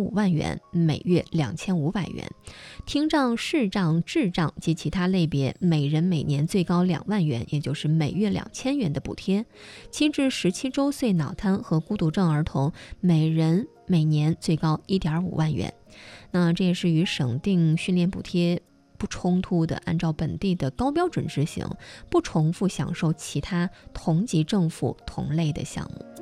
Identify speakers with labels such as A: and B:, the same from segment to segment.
A: 万元，每月2500元；听障、视障、智障及其他类别，每人每年最高2万元，也就是每月2000元的补贴；7至17周岁脑瘫和孤独症儿童，每人每年最高1.5万元。那这也是与省定训练补贴不冲突的，按照本地的高标准执行，不重复享受其他同级政府同类的项目。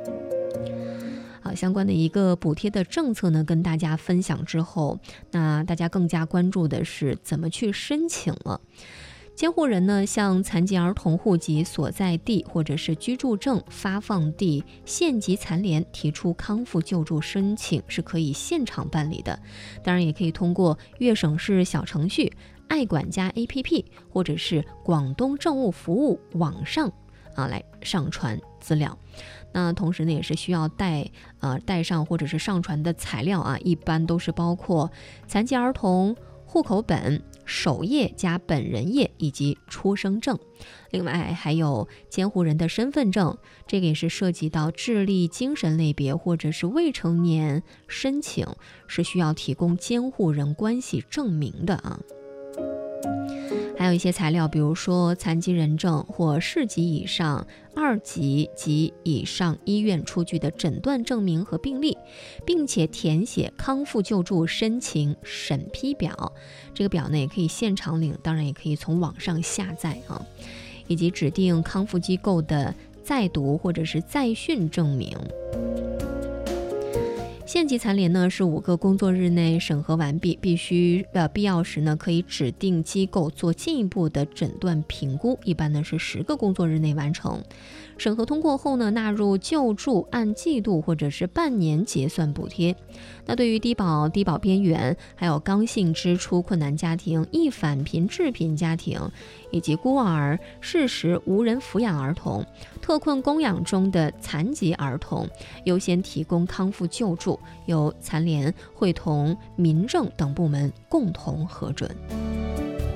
A: 相关的一个补贴的政策呢，跟大家分享之后，那大家更加关注的是怎么去申请了。监护人呢，向残疾儿童户籍所在地或者是居住证发放地县级残联提出康复救助申请是可以现场办理的，当然也可以通过粤省市小程序、爱管家 APP 或者是广东政务服务网上来上传资料。那同时呢，也是需要带上或者是上传的材料一般都是包括残疾儿童户口本、首页加本人页以及出生证，另外还有监护人的身份证，这个也是涉及到智力精神类别或者是未成年申请是需要提供监护人关系证明的还有一些材料，比如说残疾人证或市级以上、2级及以上医院出具的诊断证明和病历，并且填写康复救助申请审批表，这个表呢也可以现场领，当然也可以从网上下载以及指定康复机构的在读或者是在训证明。县级残联呢是5个工作日内审核完毕，必要时呢可以指定机构做进一步的诊断评估，一般呢是10个工作日内完成。审核通过后呢，纳入救助按季度或者是半年结算补贴。那对于低保边缘，还有刚性支出困难家庭、易返贫致贫家庭以及孤儿、适时无人抚养儿童、特困供养中的残疾儿童，优先提供康复救助，由残联会同民政等部门共同核准。